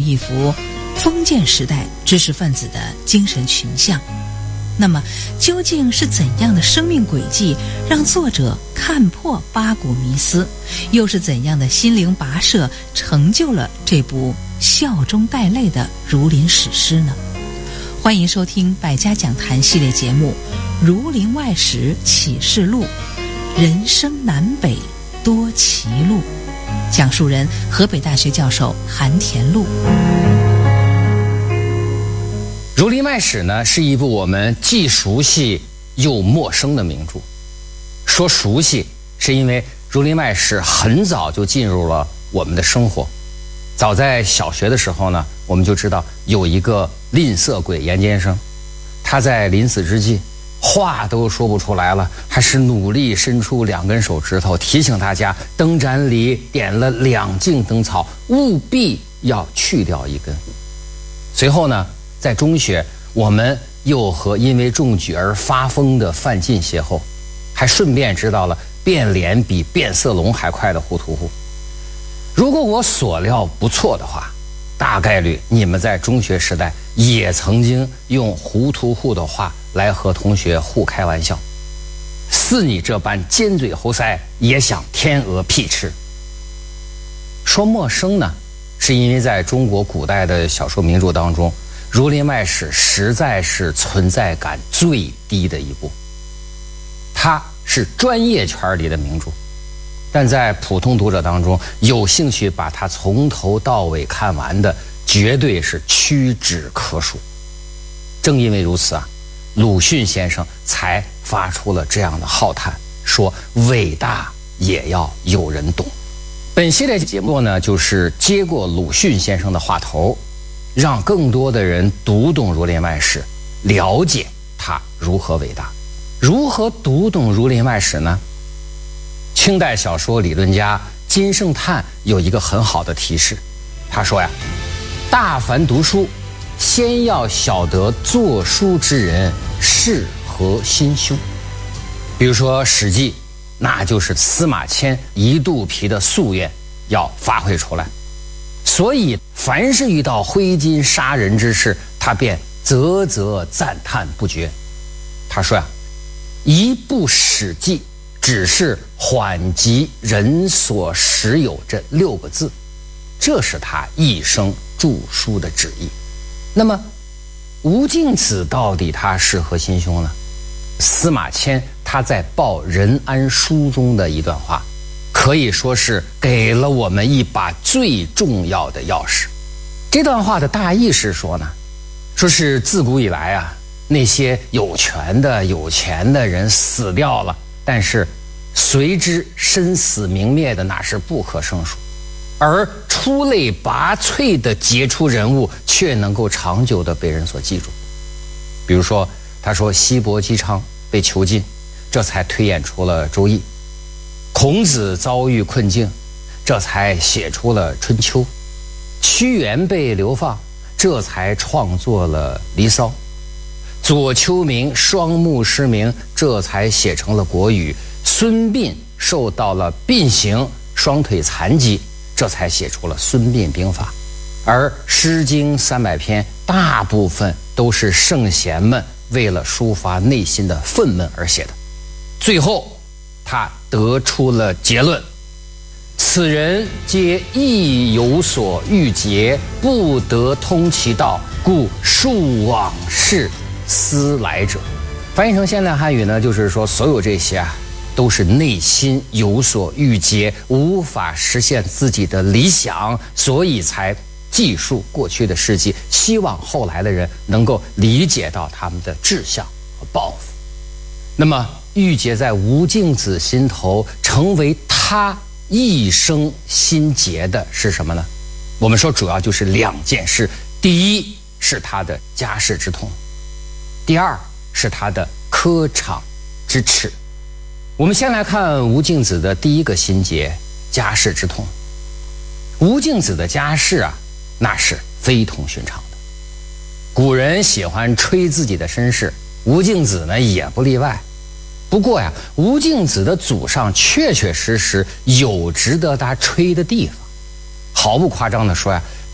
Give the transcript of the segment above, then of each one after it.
一幅封建时代知识分子的精神群像。那么究竟是怎样的生命轨迹让作者看破八股迷思，又是怎样的心灵跋涉成就了这部笑中带泪的儒林史诗呢？欢迎收听百家讲坛系列节目《儒林外史启示录》，人生南北多歧路，讲述人河北大学教授韩田禄。 《儒林外史》呢，是一部我们既熟悉又陌生的名著。说熟悉，是因为《儒林外史》很早就进入了我们的生活。早在小学的时候呢，我们就知道有一个吝啬鬼严监生，他在临死之际，话都说不出来了，还是努力伸出2根手指头，提醒大家灯盏里点了2茎灯草，务必要去掉1根。随后呢，在中学，我们又和因为中举而发疯的范进邂逅，还顺便知道了变脸比变色龙还快的糊涂户。如果我所料不错的话，大概率你们在中学时代也曾经用糊涂户的话来和同学互开玩笑。似你这般尖嘴猴腮，也想天鹅屁吃。说陌生呢，是因为在中国古代的小说名著当中，《儒林外史》实在是存在感最低的一部。它是专业圈里的名著，但在普通读者当中，有兴趣把它从头到尾看完的绝对是屈指可数。正因为如此啊，鲁迅先生才发出了这样的浩叹，说伟大也要有人懂。本系列节目呢，就是接过鲁迅先生的话头，让更多的人读懂《儒林外史》，了解它如何伟大。如何读懂《儒林外史》呢？清代小说理论家金圣叹有一个很好的提示，他说呀，大凡读书，先要晓得作书之人是何心胸。比如说《史记》，那就是司马迁一肚皮的夙愿要发挥出来，所以凡是遇到挥金杀人之事，他便啧啧赞叹不绝。他说呀，一部《史记》只是缓急人所时有这6个字，这是他一生著书的旨意。那么吴敬梓到底他是何心胸呢？司马迁他在报任安书中的一段话，可以说是给了我们一把最重要的钥匙。这段话的大意是说呢，说是自古以来啊，那些有权的有钱的人死掉了，但是随之身死名灭的那是不可胜数，而出类拔萃的杰出人物却能够长久地被人所记住。比如说他说西伯姬昌被囚禁，这才推演出了《周易》；孔子遭遇困境，这才写出了《春秋》；屈原被流放，这才创作了《离骚》；左丘明双目失明，这才写成了《国语》；孙膑受到了膑刑，双腿残疾，这才写出了《孙膑兵法》。而《诗经》300篇大部分都是圣贤们为了抒发内心的愤懑而写的。最后他得出了结论，此人皆亦有所欲竭，不得通其道，故述往事思来者。翻译成现代汉语呢，就是说所有这些啊，都是内心有所欲竭，无法实现自己的理想，所以才记述过去的事迹，希望后来的人能够理解到他们的志向和抱负。那么郁结在吴敬梓心头，成为他一生心结的是什么呢？我们说主要就是2件事。第一是他的家世之痛，第二是他的科场之耻。我们先来看吴敬梓的第一个心结，家世之痛。吴敬梓的家世啊，那是非同寻常的。古人喜欢吹自己的身世，吴敬梓呢也不例外。不过呀，吴敬梓的祖上确确实实有值得他吹的地方。毫不夸张地说呀，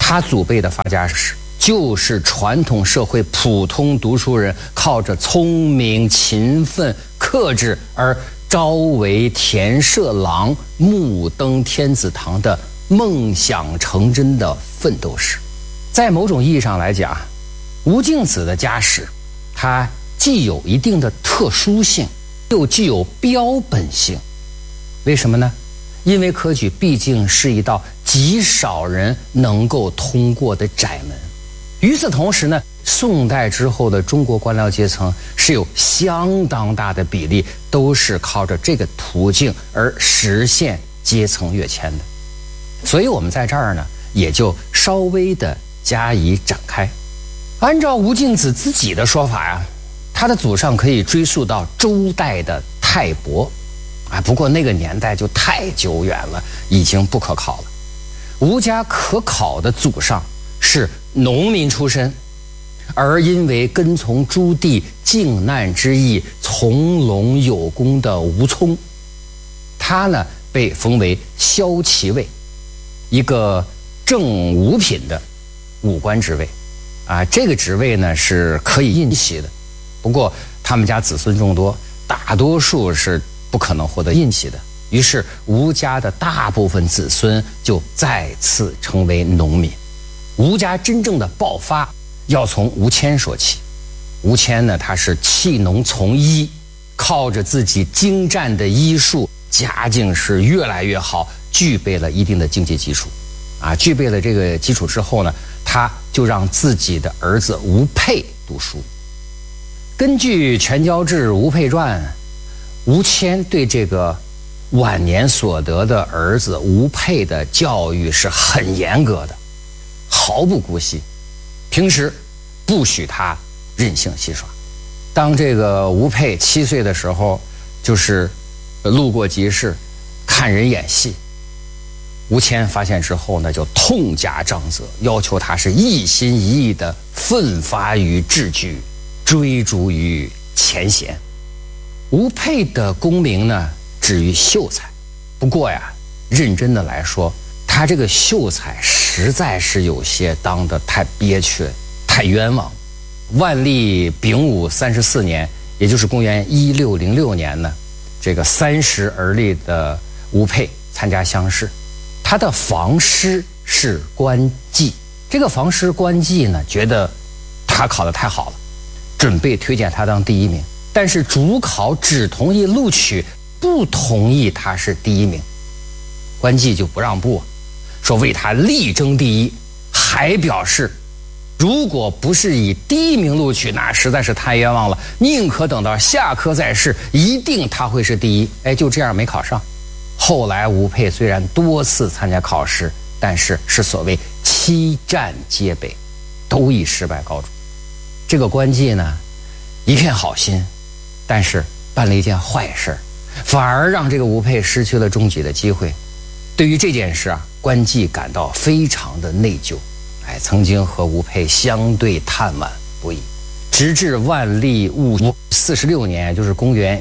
他祖辈的发家史就是传统社会普通读书人靠着聪明、勤奋、克制而朝为田舍郎、暮登天子堂的梦想成真的奋斗史。在某种意义上来讲，吴敬梓的家史，它既有一定的特殊性，又具有标本性。为什么呢？因为科举毕竟是一道极少人能够通过的窄门。与此同时呢，宋代之后的中国官僚阶层是有相当大的比例都是靠着这个途径而实现阶层跃迁的。所以我们在这儿呢，也就稍微的加以展开。按照吴敬梓自己的说法呀，他的祖上可以追溯到周代的泰伯，不过那个年代就太久远了，已经不可考了。吴家可考的祖上是农民出身，而因为跟从朱棣靖难之役从龙有功的吴聪，他呢被封为骁骑尉，一个正五品的武官职位。这个职位呢是可以印玺的，不过他们家子孙众多，大多数是不可能获得印玺的。于是吴家的大部分子孙就再次成为农民。吴家真正的爆发要从吴谦说起。吴谦呢，他是弃农从医，靠着自己精湛的医术，家境是越来越好，具备了一定的经济基础。具备了这个基础之后呢，他就让自己的儿子吴佩读书。根据《全交志·吴佩传》，吴谦对这个晚年所得的儿子吴佩的教育是很严格的，毫不姑息，平时不许他任性戏耍。当这个吴佩7岁的时候，就是路过集市看人演戏，吴谦发现之后呢，就痛加杖责，要求他是一心一意的奋发于制举，追逐于前贤。吴佩的功名呢止于秀才，不过呀，认真的来说，他这个秀才实在是有些当得太憋屈，太冤枉。万历丙午34年，也就是公元1606年呢，这个30而立的吴佩参加乡试，他的房师是官妓。这个房师官妓呢，觉得他考得太好了，准备推荐他当第一名，但是主考只同意录取，不同意他是第一名。官妓就不让步，说为他力争第一，还表示如果不是以第一名录取，那实在是太冤枉了，宁可等到下科再试，一定他会是第一。就这样没考上。后来吴佩虽然多次参加考试，但是所谓7战皆北，都以失败告终。这个官妓呢，一片好心，但是办了一件坏事，反而让这个吴佩失去了中举的机会。对于这件事官妓感到非常的内疚，曾经和吴佩相对叹惋不已，直至万历戊戌46年，就是公元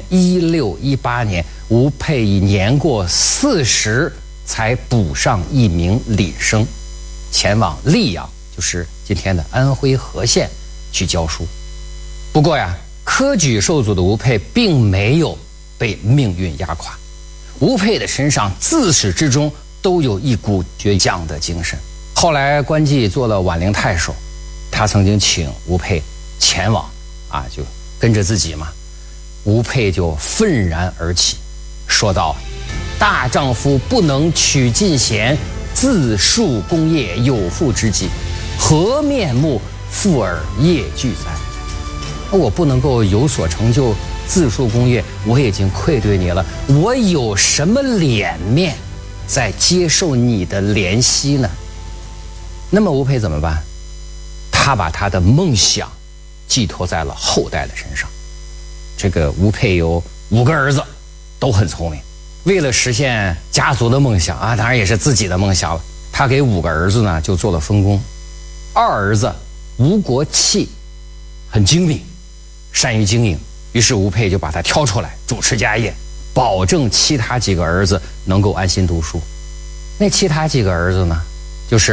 1618年，吴佩已年过40，才补上一名廪生，前往溧阳，就是今天的安徽和县去教书。不过呀，科举受阻的吴佩并没有被命运压垮，吴佩的身上自始至终都有一股倔强的精神。后来官妓做了宛陵太守，他曾经请吴佩前往就跟着自己嘛。吴佩就愤然而起，说道：大丈夫不能取进贤，自述功业有负之己，何面目复尔业俱哉？我不能够有所成就，自述功业，我已经愧对你了，我有什么脸面再接受你的怜惜呢？那么吴佩怎么办？他把他的梦想寄托在了后代的身上。这个吴佩有5个儿子，都很聪明。为了实现家族的梦想当然也是自己的梦想了，他给5个儿子呢就做了分工。二儿子吴国器很精明，善于经营，于是吴佩就把他挑出来主持家业，保证其他几个儿子能够安心读书。那其他几个儿子呢，就是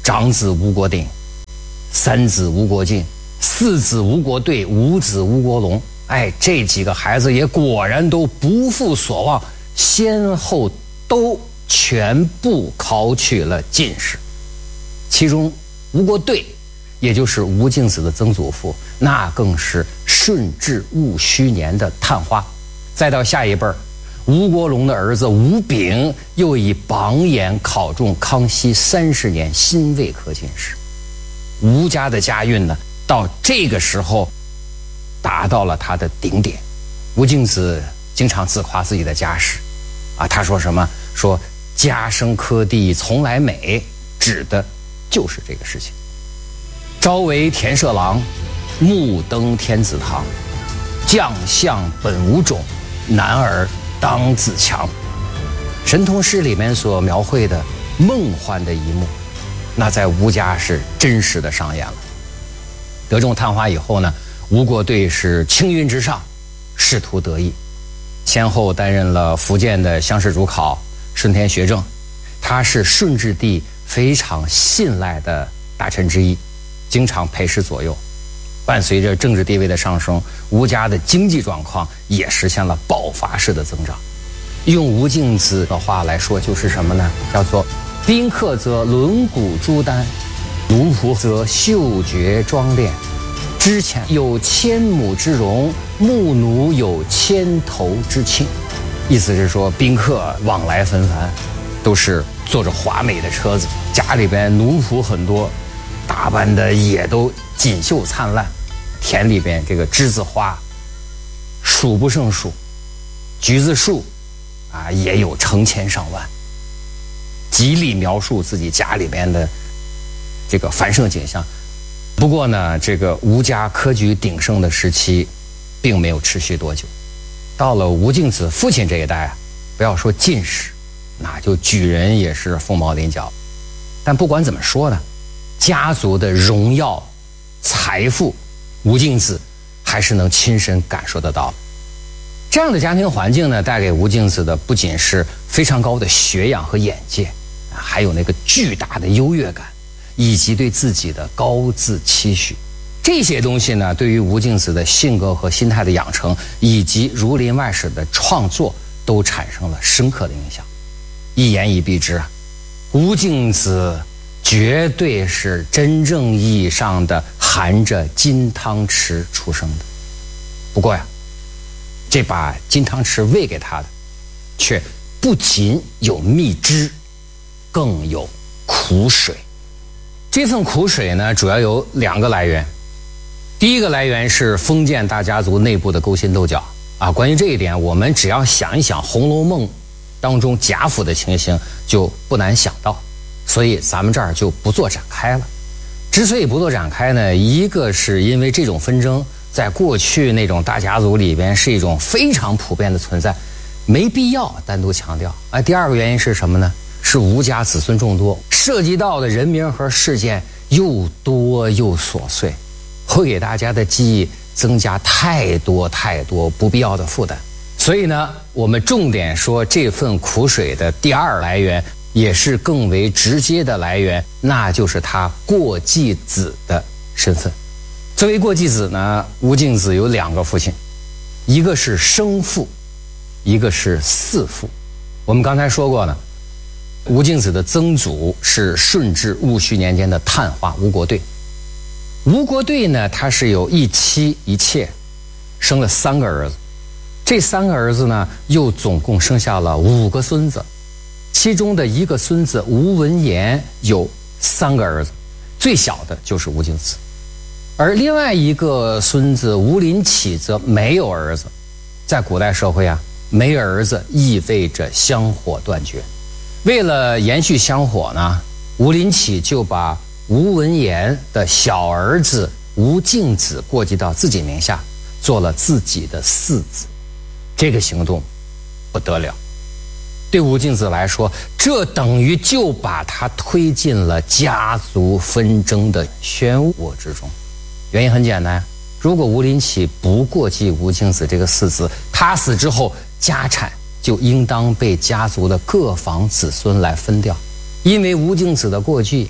长子吴国鼎，三子吴国进，四子吴国对，五子吴国龙。哎，这几个孩子也果然都不负所望，先后都全部考取了进士。其中吴国对，也就是吴敬梓的曾祖父，那更是顺治戊戌年的探花。再到下一辈儿，吴国龙的儿子吴炳又以榜眼考中康熙30年辛未科进士。吴家的家运呢，到这个时候达到了他的顶点。吴敬梓经常自夸自己的家世啊，他说什么？说家生科第从来美，指的就是这个事情。朝为田舍郎，暮登天子堂，将相本无种，男儿当自强。神童诗里面所描绘的梦幻的一幕，那在吴家是真实的上演了。得中探花以后呢，吴国对是青云直上，仕途得意，先后担任了福建的乡试主考、顺天学政。他是顺治帝非常信赖的大臣之一，经常陪侍左右。伴随着政治地位的上升，吴家的经济状况也实现了爆发式的增长。用吴敬梓的话来说，就是什么呢？叫做宾客则轮毂朱丹，奴仆则嗅觉妆练。之前有千亩之容，牧奴有千头之庆。意思是说，宾客往来纷繁，都是坐着华美的车子，家里边奴仆很多，打扮的也都锦绣灿烂。田里边这个栀子花数不胜数，橘子树啊也有成千上万，极力描述自己家里边的这个繁盛景象。不过呢，这个吴家科举鼎盛的时期并没有持续多久。到了吴敬梓父亲这一代啊，不要说进士，那就举人也是凤毛麟角。但不管怎么说呢，家族的荣耀、财富，吴敬梓还是能亲身感受得到。这样的家庭环境呢，带给吴敬梓的不仅是非常高的学养和眼界，还有那个巨大的优越感，以及对自己的高自期许。这些东西呢，对于吴敬梓的性格和心态的养成，以及《儒林外史》的创作，都产生了深刻的影响。一言以蔽之啊，吴敬梓绝对是真正意义上的含着金汤匙出生的。不过呀，这把金汤匙喂给他的，却不仅有蜜汁，更有苦水。这份苦水呢，主要有2个来源。第一个来源是封建大家族内部的勾心斗角啊。关于这一点，我们只要想一想《红楼梦》当中贾府的情形，就不难想到。所以咱们这儿就不做展开了。之所以不做展开呢，一个是因为这种纷争在过去那种大家族里边是一种非常普遍的存在，没必要单独强调。第二个原因是什么呢？是吴家子孙众多，涉及到的人名和事件又多又琐碎，会给大家的记忆增加太多不必要的负担。所以呢，我们重点说这份苦水的第2来源，也是更为直接的来源，那就是他过继子的身份。作为过继子呢，吴敬梓有2个父亲，一个是生父，一个是嗣父。我们刚才说过呢，吴敬梓的曾祖是顺治戊戌年间的探花吴国对。吴国对呢，他是有一妻一妾，生了3个儿子。这3个儿子呢，又总共生下了5个孙子。其中的一个孙子吴文言有3个儿子，最小的就是吴敬梓。而另外一个孙子吴林起则没有儿子。在古代社会啊，没儿子意味着香火断绝。为了延续香火呢，吴林起就把吴文言的小儿子吴敬梓过继到自己名下，做了自己的嗣子。这个行动不得了，对吴敬梓来说，这等于就把他推进了家族纷争的漩涡之中。原因很简单，如果吴林起不过继吴敬梓这个嗣子，他死之后，家产就应当被家族的各房子孙来分掉。因为吴敬梓的过继，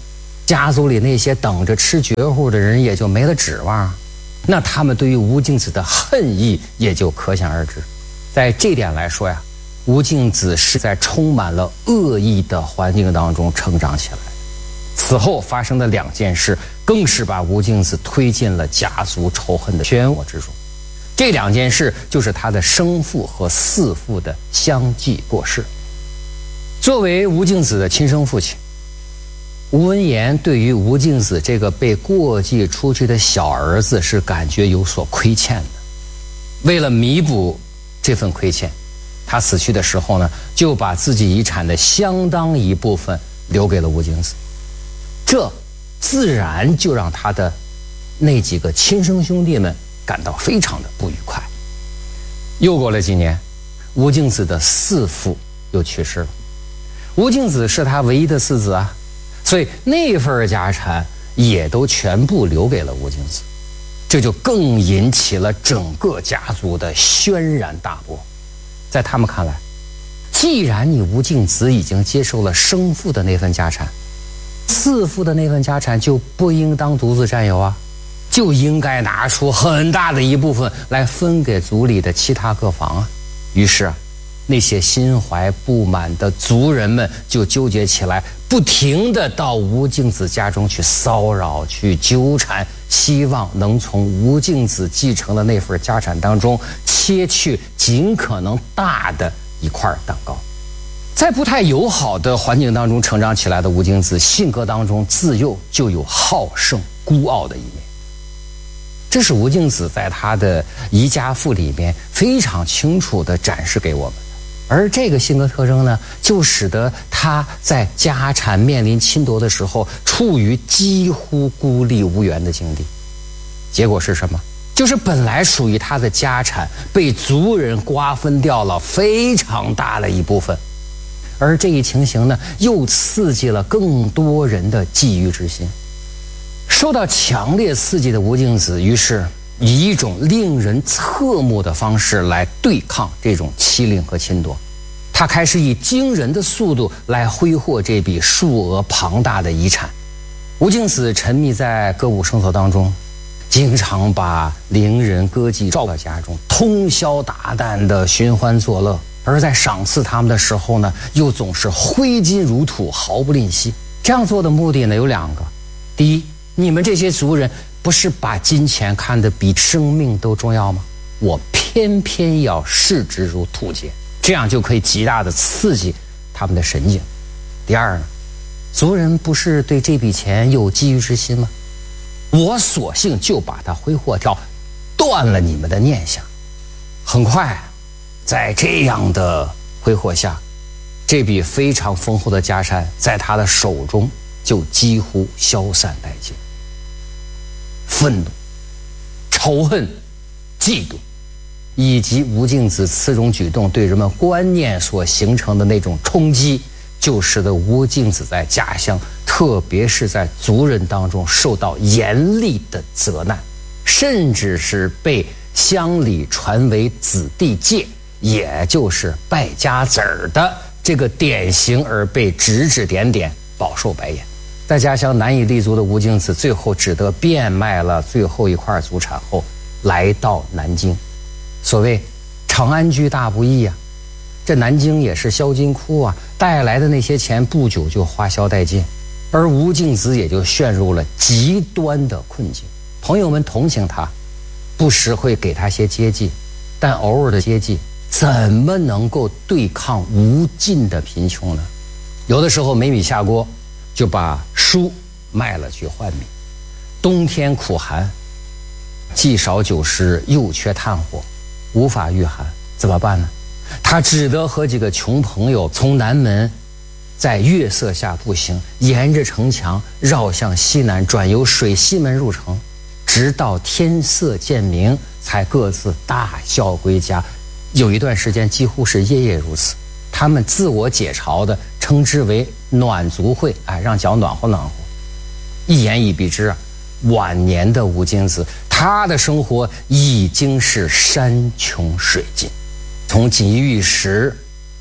家族里那些等着吃绝户的人也就没了指望，那他们对于吴敬梓的恨意也就可想而知。在这点来说呀，吴敬梓是在充满了恶意的环境当中成长起来。此后发生的2件事，更是把吴敬梓推进了家族仇恨的漩涡之中。这2件事就是他的生父和嗣父的相继过世。作为吴敬梓的亲生父亲，吴文言对于吴敬梓这个被过继出去的小儿子是感觉有所亏欠的。为了弥补这份亏欠，他死去的时候呢，就把自己遗产的相当一部分留给了吴敬梓。这自然就让他的那几个亲生兄弟们感到非常的不愉快。又过了几年，吴敬梓的嗣父又去世了。吴敬梓是他唯一的嗣子啊，所以那份家产也都全部留给了吴敬梓，这就更引起了整个家族的轩然大波。在他们看来，既然你吴敬梓已经接受了生父的那份家产，嗣父的那份家产就不应当独自占有啊，就应该拿出很大的一部分来分给族里的其他各房啊。于是那些心怀不满的族人们就纠结起来，不停地到吴敬梓家中去骚扰、去纠缠，希望能从吴敬梓继承的那份家产当中切去尽可能大的一块蛋糕。在不太友好的环境当中成长起来的吴敬梓，性格当中自幼就有好胜孤傲的一面，这是吴敬梓在他的《遗家赋》里面非常清楚地展示给我们的。而这个性格特征呢，就使得他在家产面临侵夺的时候，处于几乎孤立无援的境地。结果是什么？就是本来属于他的家产被族人瓜分掉了非常大的一部分。而这一情形呢，又刺激了更多人的觊觎之心。受到强烈刺激的吴敬梓，于是以一种令人侧目的方式来对抗这种欺凌和侵夺。他开始以惊人的速度来挥霍这笔数额庞大的遗产。吴敬梓沉迷在歌舞声色当中，经常把伶人歌妓召到家中，通宵达旦的寻欢作乐。而在赏赐他们的时候呢，又总是挥金如土，毫不吝惜。这样做的目的呢有2个。第一，你们这些族人不是把金钱看得比生命都重要吗？我偏偏要视之如土芥，这样就可以极大的刺激他们的神经。第二呢，族人不是对这笔钱有觊觎之心吗？我索性就把它挥霍掉，断了你们的念想。很快，在这样的挥霍下，这笔非常丰厚的家产在他的手中就几乎消散殆尽。愤怒、仇恨、嫉妒，以及吴敬梓此种举动对人们观念所形成的那种冲击，就使得吴敬梓在家乡，特别是在族人当中受到严厉的责难，甚至是被乡里传为子弟戒，也就是败家子儿的这个典型，而被指指点点，饱受白眼。在家乡难以立足的吴敬梓，最后只得变卖了最后一块祖产后，来到南京。所谓长安居大不易啊，这南京也是销金窟啊，带来的那些钱不久就花销殆尽，而吴敬梓也就陷入了极端的困境。朋友们同情他，不时会给他些接济，但偶尔的接济怎么能够对抗无尽的贫穷呢？有的时候没米下锅，就把书卖了去换米。冬天苦寒，既少酒食，又缺炭火，无法御寒，怎么办呢？他只得和几个穷朋友从南门在月色下步行，沿着城墙绕向西南，转由水西门入城，直到天色渐明，才各自大笑归家。有一段时间几乎是夜夜如此。他们自我解嘲的称之为暖族会，让脚暖和暖和。一言以蔽之啊，晚年的吴敬梓，他的生活已经是山穷水尽，从锦衣玉食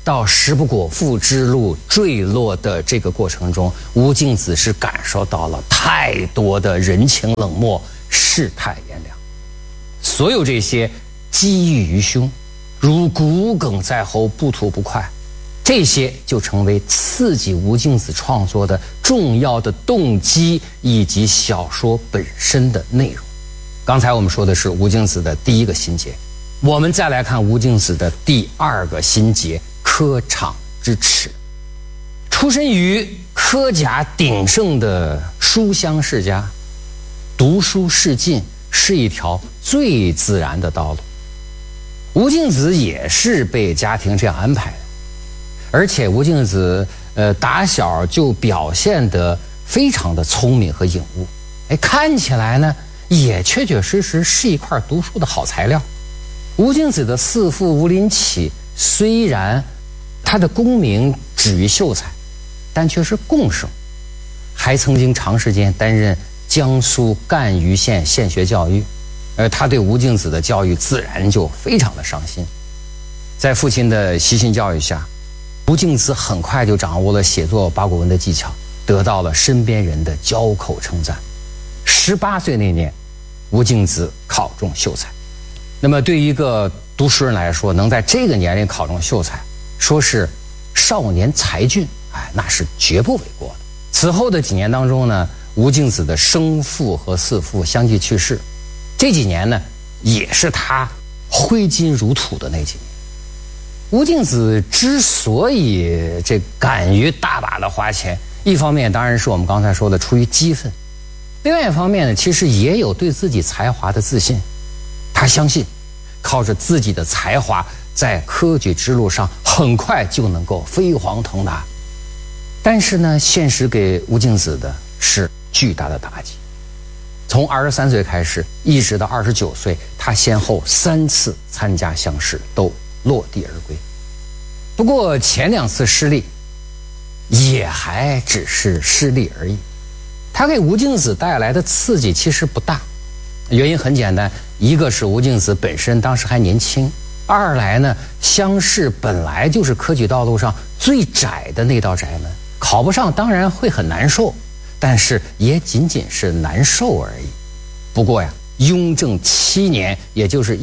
到食不果腹之路坠落的这个过程中，吴敬梓是感受到了太多的人情冷漠、世态炎凉。所有这些积郁于胸，如骨鲠在喉，不吐不快，这些就成为刺激吴敬梓创作的重要的动机以及小说本身的内容。刚才我们说的是吴敬梓的第一个心结，我们再来看吴敬梓的第二个心结，科场之耻。出身于科甲鼎盛的书香世家，读书仕进是一条最自然的道路。吴敬梓也是被家庭这样安排的，而且吴敬梓打小就表现得非常的聪明和颖悟，看起来呢也确确实实是一块读书的好材料。吴敬梓的四父吴林起虽然他的功名止于秀才，但却是贡生，还曾经长时间担任江苏赣榆县县学教育，他对吴敬梓的教育自然就非常的上心。在父亲的悉心教育下，吴敬梓很快就掌握了写作八股文的技巧，得到了身边人的交口称赞。18岁那年，吴敬梓考中秀才。那么对于一个读书人来说，能在这个年龄考中秀才，说是少年才俊，那是绝不为过的。此后的几年当中呢，吴敬梓的生父和四父相继去世，这几年呢也是他挥金如土的那几年。吴敬梓之所以敢于大把的花钱，一方面当然是我们刚才说的出于激愤，另外一方面呢，其实也有对自己才华的自信。他相信靠着自己的才华，在科举之路上很快就能够飞黄腾达。但是呢，现实给吴敬梓的是巨大的打击。从23岁开始，一直到29岁，他先后3次参加乡试都落地而归。不过前2次失利也还只是失利而已，他给吴敬梓带来的刺激其实不大。原因很简单，一个是吴敬梓本身当时还年轻，二来呢，乡试本来就是科举道路上最窄的那道窄门，考不上当然会很难受，但是也仅仅是难受而已。不过呀，雍正7年，也就是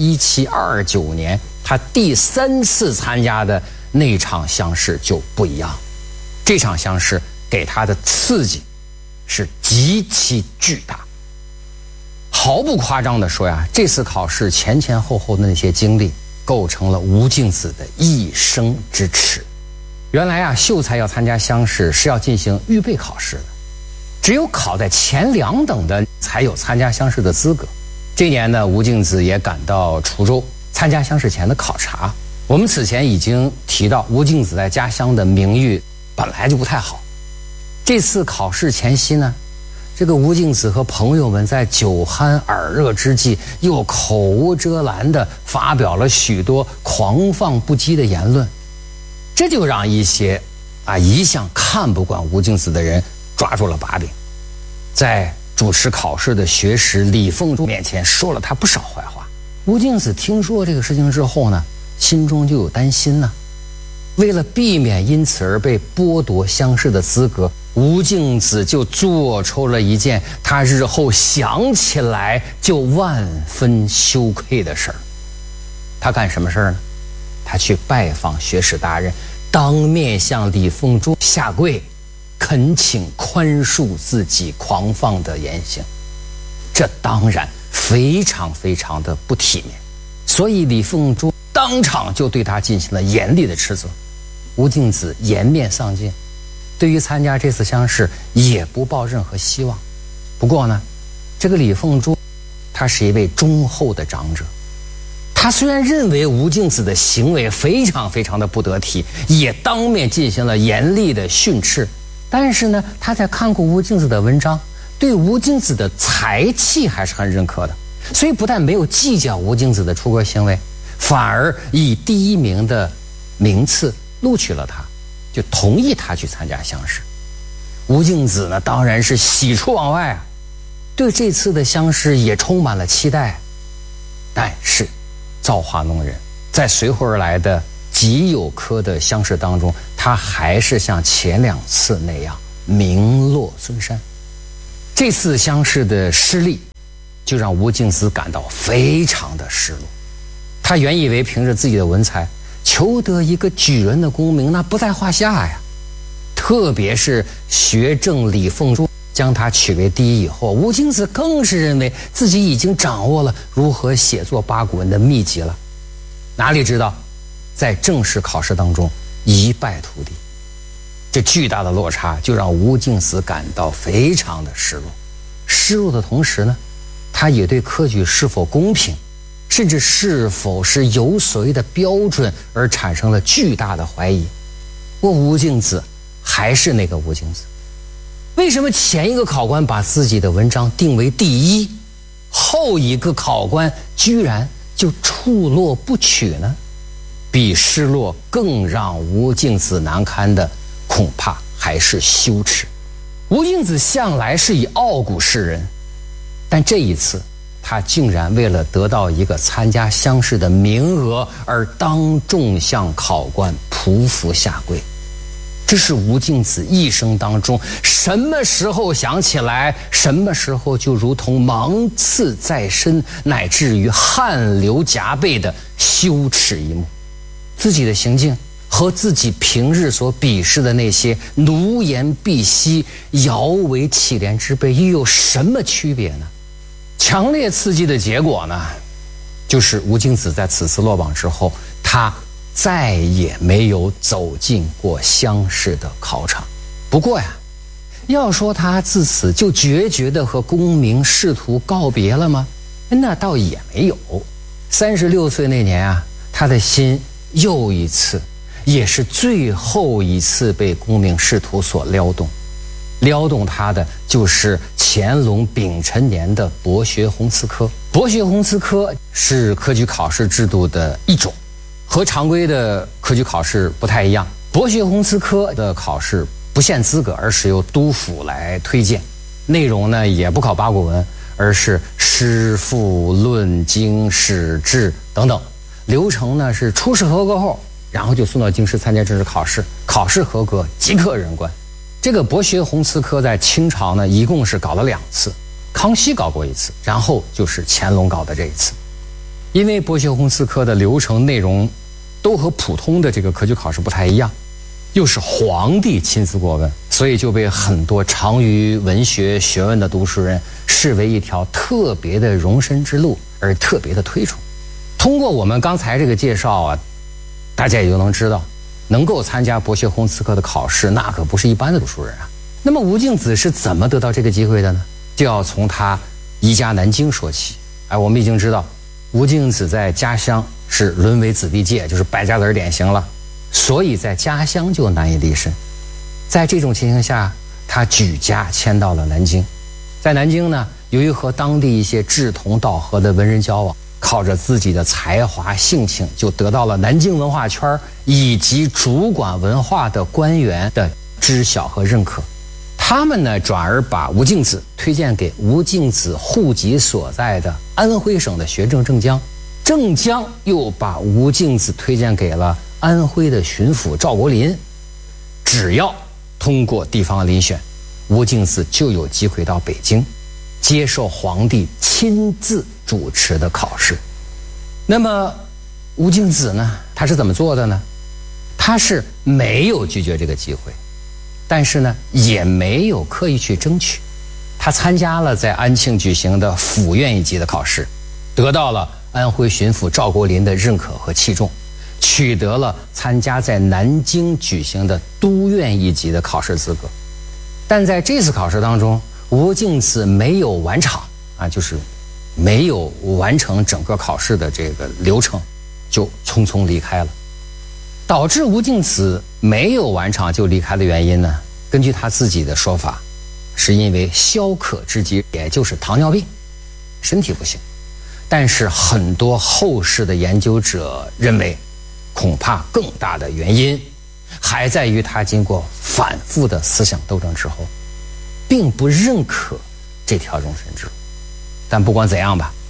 1729年，他第3次参加的那场乡试就不一样。这场乡试给他的刺激是极其巨大。毫不夸张地说呀，这次考试前前后后的那些经历，构成了吴敬梓的一生之耻。原来啊，秀才要参加乡试是要进行预备考试的，只有考在前2等的才有参加乡试的资格。这年呢，吴敬梓也赶到滁州参加乡试前的考察。我们此前已经提到，吴敬梓在家乡的名誉本来就不太好。这次考试前夕呢，这个吴敬梓和朋友们在酒酣耳热之际，又口无遮拦地发表了许多狂放不羁的言论，这就让一些一向看不惯吴敬梓的人抓住了把柄，在主持考试的学识李凤珠面前说了他不少坏话。吴敬梓听说这个事情之后呢，心中就有担心呢。为了避免因此而被剥夺乡试的资格，吴敬梓就做出了一件他日后想起来就万分羞愧的事儿。他干什么事儿呢？他去拜访学史大人，当面向李凤珠下跪，恳请宽恕自己狂放的言行。这当然非常非常的不体面，所以李凤珠当场就对他进行了严厉的斥责。吴敬梓颜面丧尽，对于参加这次乡试也不抱任何希望。不过呢，这个李凤珠他是一位忠厚的长者，他虽然认为吴敬梓的行为非常非常的不得体，也当面进行了严厉的训斥，但是呢，他在看过吴敬梓的文章，对吴敬梓的才气还是很认可的，所以不但没有计较吴敬梓的出格行为，反而以第1名的名次录取了他，就同意他去参加乡试。吴敬梓呢，当然是喜出望外啊，对这次的乡试也充满了期待。但是造化弄人，在随后而来的己酉科的乡试当中，他还是像前2次那样名落孙山。这次乡试的失利，就让吴敬梓感到非常的失落。他原以为凭着自己的文才，求得一个举人的功名，那不在话下呀。特别是学政李凤珠将他取为第一以后，吴敬梓更是认为自己已经掌握了如何写作八股文的秘籍了。哪里知道，在正式考试当中一败涂地。这巨大的落差就让吴敬梓感到非常的失落。失落的同时呢，他也对科举是否公平，甚至是否是有所谓的标准而产生了巨大的怀疑。吴敬梓还是那个吴敬梓，为什么前一个考官把自己的文章定为第一，后一个考官居然就触落不取呢？比失落更让吴敬梓难堪的，恐怕还是羞耻。吴敬梓向来是以傲骨示人，但这一次他竟然为了得到一个参加乡试的名额而当众向考官匍匐下跪。这是吴敬梓一生当中什么时候想起来，什么时候就如同芒刺在身，乃至于汗流浃背的羞耻一幕。自己的行径和自己平日所鄙视的那些奴颜婢膝、摇为乞怜之辈又有什么区别呢？强烈刺激的结果呢，就是吴敬梓在此次落榜之后，他再也没有走进过乡试的考场。不过呀，要说他自此就决绝地和功名仕途告别了吗？那倒也没有。36岁那年啊，他的心又一次，也是最后一次被功名仕途所撩动。撩动他的就是乾隆丙辰年的博学鸿词科。博学鸿词科是科举考试制度的一种，和常规的科举考试不太一样。博学鸿词科的考试不限资格，而是由督府来推荐，内容呢也不考八股文，而是诗赋论经史志等等。流程呢是初试合格后，然后就送到京师参加正式考试，考试合格即可任官。这个博学鸿词科在清朝呢一共是搞了2次，康熙搞过1次，然后就是乾隆搞的这一次。因为博学鸿词科的流程内容都和普通的这个科举考试不太一样，又是皇帝亲自过问，所以就被很多长于文学学问的读书人视为一条特别的容身之路，而特别的推崇。通过我们刚才这个介绍啊，大家也就能知道，能够参加博学鸿词科的考试，那可不是一般的读书人啊。那么吴敬梓是怎么得到这个机会的呢？就要从他移家南京说起。我们已经知道，吴敬梓在家乡是沦为子弟界，就是败家子典型了，所以在家乡就难以立身。在这种情形下，他举家迁到了南京。在南京呢，由于和当地一些志同道合的文人交往，靠着自己的才华性情，就得到了南京文化圈以及主管文化的官员的知晓和认可。他们呢，转而把吴敬梓推荐给吴敬梓户籍所在的安徽省的学政郑江，郑江又把吴敬梓推荐给了安徽的巡抚赵国林。只要通过地方遴选，吴敬梓就有机会到北京接受皇帝亲自主持的考试。那么吴敬梓呢，他是怎么做的呢？他是没有拒绝这个机会，但是呢也没有刻意去争取。他参加了在安庆举行的府院一级的考试，得到了安徽巡抚赵国林的认可和器重，取得了参加在南京举行的都院一级的考试资格。但在这次考试当中，吴敬梓没有完场就是没有完成整个考试的这个流程，就匆匆离开了。导致吴敬梓没有完场就离开的原因呢，根据他自己的说法，是因为消渴之疾，也就是糖尿病，身体不行。但是很多后世的研究者认为，恐怕更大的原因还在于他经过反复的思想斗争之后，并不认可这条容身之路。但不管怎样吧，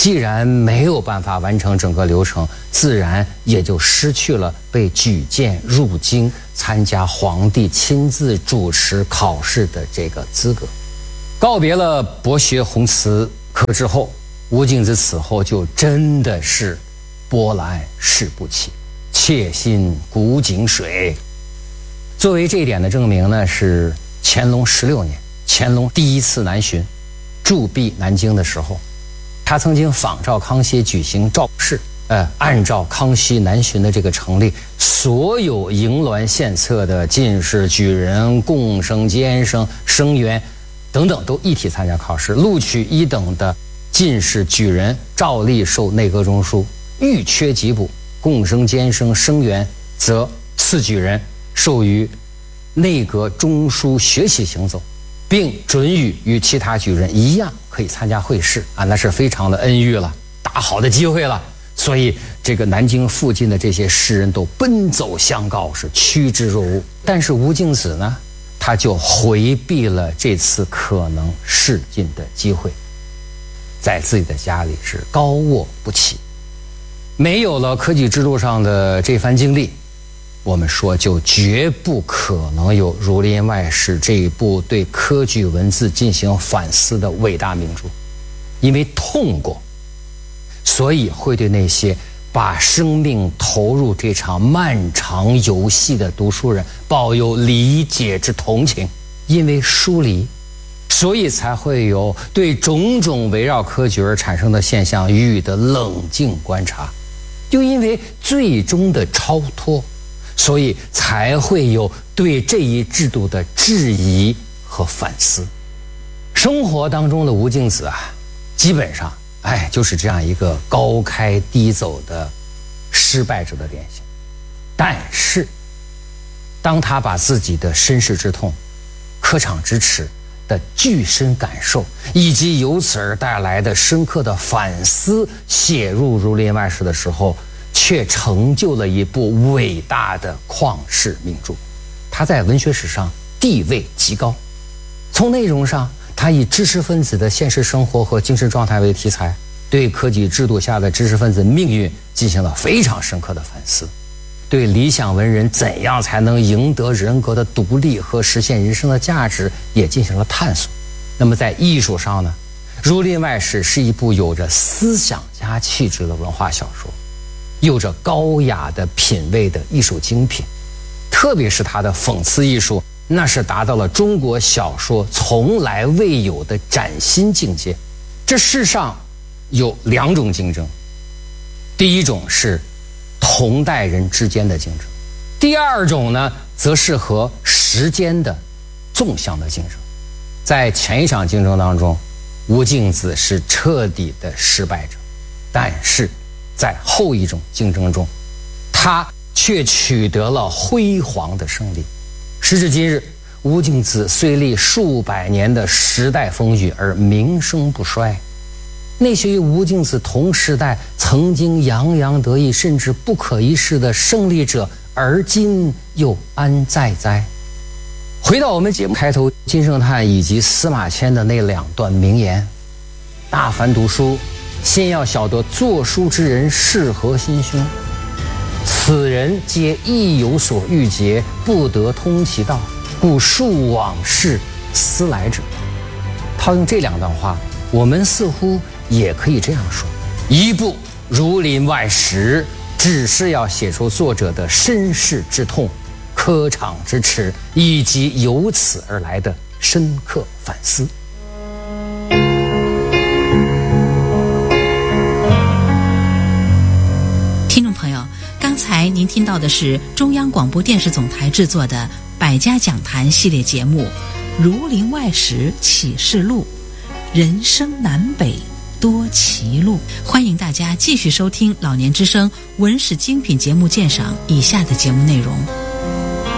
既然没有办法完成整个流程，自然也就失去了被举荐入京参加皇帝亲自主持考试的这个资格。告别了博学宏词科之后，吴敬梓此后就真的是波澜誓不起，切心古井水。作为这一点的证明呢，是乾隆16年，乾隆第一次南巡，驻跸南京的时候，他曾经仿照康熙举行召试，按照康熙南巡的这个成例，所有营鸾献策的进士、举人、贡生、监生、生员等等都一体参加考试。录取1等的进士、举人照例授内阁中书，遇缺即补；贡生、监生、生员则次举人授予内阁中书学习行走，并准予与其他举人一样可以参加会试啊，那是非常的恩遇了，大好的机会了。所以这个南京附近的这些士人都奔走相告，是趋之若鹜。但是吴敬梓呢，他就回避了这次可能试进的机会，在自己的家里是高卧不起。没有了科举制度上的这番经历，我们说就绝不可能有《儒林外史》这一部对科举文字进行反思的伟大名著。因为痛过，所以会对那些把生命投入这场漫长游戏的读书人抱有理解之同情。因为疏离，所以才会有对种种围绕科举而产生的现象予以的冷静观察。就因为最终的超脱，所以才会有对这一制度的质疑和反思。生活当中的吴敬梓啊，基本上就是这样一个高开低走的失败者的典型。但是当他把自己的身世之痛、科场之耻的具身感受，以及由此而带来的深刻的反思写入《儒林外史》的时候，却成就了一部伟大的旷世名著。它在文学史上地位极高。从内容上，它以知识分子的现实生活和精神状态为题材，对科举制度下的知识分子命运进行了非常深刻的反思，对理想文人怎样才能赢得人格的独立和实现人生的价值也进行了探索。那么在艺术上呢，《儒林外史》是一部有着思想家气质的文化小说，有着高雅的品味的艺术精品。特别是它的讽刺艺术，那是达到了中国小说从来未有的崭新境界。这世上有2种竞争，第一种是同代人之间的竞争，第二种呢，则是和时间的纵向的竞争。在前一场竞争当中，吴敬梓是彻底的失败者，但是在后一种竞争中，他却取得了辉煌的胜利。时至今日，吴敬梓虽历数百年的时代风雨而名声不衰，那些与吴敬梓同时代曾经洋洋得意甚至不可一世的胜利者，而今又安在哉？回到我们节目开头金圣叹以及司马迁的那2段名言：大凡读书，先要晓得作书之人是何心胸，此人皆亦有所欲竭，不得通其道，故述往事，思来者。套用这2段话，我们似乎也可以这样说：一部《儒林外史》只是要写出作者的身世之痛、科场之耻，以及由此而来的深刻反思。 听众朋友，刚才您听到的是中央广播电视总台制作的百家讲坛系列节目《儒林外史启示录》，人生南北多歧路。欢迎大家继续收听老年之声文史精品节目鉴赏以下的节目内容。